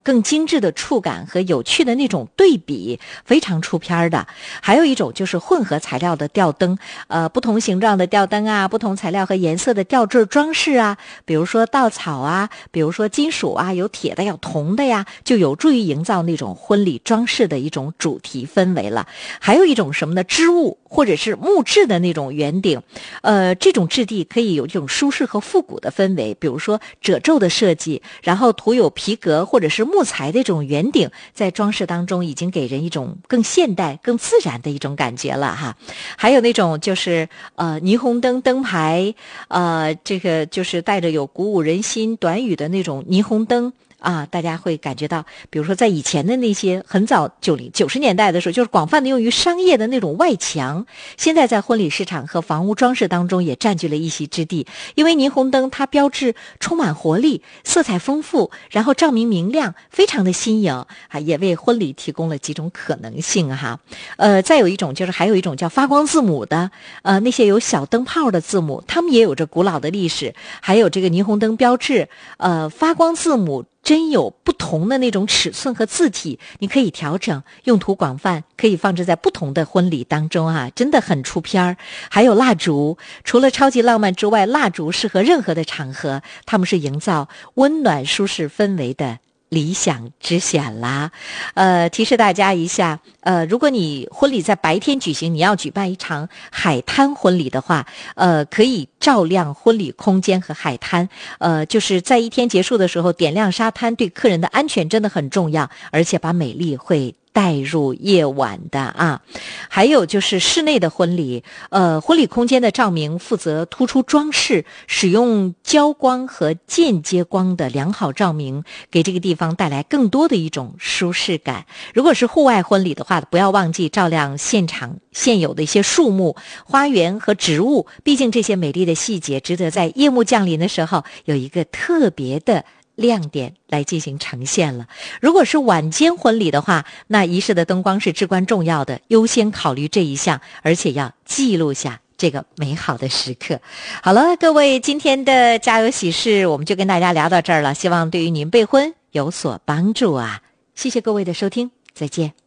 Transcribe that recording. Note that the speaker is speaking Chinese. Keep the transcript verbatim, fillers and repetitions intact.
更精致的触感和有趣的那种对比，非常出片的。还有一种就是混合材料的吊灯，呃，不同形状的吊灯啊，不同材料和颜色的吊坠装饰啊，比如说稻草啊，比如说金属啊，有铁的有铜的呀，就有助于营造那种婚礼装饰的一种主题氛围了。还有一种什么呢？织物或者是木质的那种圆顶，呃，这种质地可以有这种舒适和复古的氛围，比如说褶皱的设计，然后涂有皮革或者是木材的这种圆顶，在装饰当中已经给人一种更现代更自然的一种感觉了哈。还有那种就是呃霓虹灯灯牌，呃这个就是带着有鼓舞人心短语的那种霓虹灯啊，大家会感觉到，比如说在以前的那些很早九零九十年代的时候，就是广泛的用于商业的那种外墙，现在在婚礼市场和房屋装饰当中也占据了一席之地。因为霓虹灯它标志充满活力，色彩丰富，然后照明明亮，非常的新颖啊，也为婚礼提供了几种可能性哈。呃，再有一种就是还有一种叫发光字母的，呃，那些有小灯泡的字母，它们也有着古老的历史，还有这个霓虹灯标志，呃，发光字母真有不同的那种尺寸和字体，你可以调整，用途广泛，可以放置在不同的婚礼当中啊，真的很出片儿。还有蜡烛，除了超级浪漫之外，蜡烛适合任何的场合，它们是营造温暖舒适氛围的理想之选啦。呃，提示大家一下，呃，如果你婚礼在白天举行，你要举办一场海滩婚礼的话，呃，可以照亮婚礼空间和海滩，呃，就是在一天结束的时候点亮沙滩，对客人的安全真的很重要，而且把美丽会带入夜晚的啊。还有就是室内的婚礼，呃，婚礼空间的照明负责突出装饰，使用交光和间接光的良好照明，给这个地方带来更多的一种舒适感。如果是户外婚礼的话，不要忘记照亮现场现有的一些树木、花园和植物，毕竟这些美丽的细节值得在夜幕降临的时候有一个特别的亮点来进行呈现了。如果是晚间婚礼的话，那仪式的灯光是至关重要的，优先考虑这一项，而且要记录下这个美好的时刻。好了，各位，今天的家有喜事我们就跟大家聊到这儿了，希望对于您备婚有所帮助啊！谢谢各位的收听，再见。